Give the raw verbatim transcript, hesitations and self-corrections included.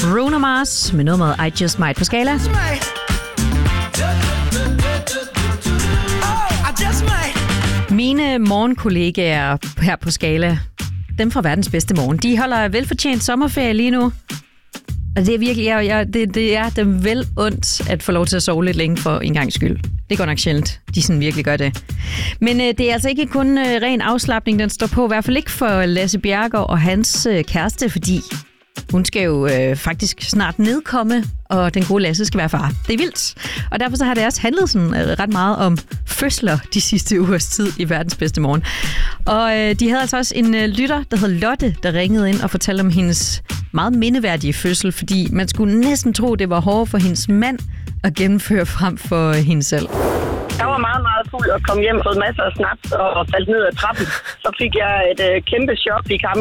Bruno Mars med nummeret I Just Might på Skala. Mine morgenkollegaer her på Skala, dem fra Verdens Bedste Morgen, de holder velfortjent sommerferie lige nu. Og det er virkelig, jeg, jeg, det, det er dem vel ondt at få lov til at sove lidt længe for en gang skyld. Det går nok sjældent, de sådan virkelig gør det. Men øh, det er altså ikke kun øh, ren afslapning, den står på. I hvert fald ikke for Lasse Bjerregaard og hans øh, kæreste, fordi hun skal jo øh, faktisk snart nedkomme, og den gode Lasse skal være far. Det er vildt. Og derfor så har det også handlet sådan, øh, ret meget om fødsler de sidste ugers tid i Verdens Bedste Morgen. Og øh, de havde altså også en øh, lytter, der hed Lotte, der ringede ind og fortalte om hendes meget mindeværdige fødsel, fordi man skulle næsten tro, det var hårdt for hendes mand at gennemføre frem for hende selv. Jeg var meget, meget fuld og kom hjem og fået masser af snaps og faldt ned ad trappen. Så fik jeg et øh, kæmpe chok, fik ham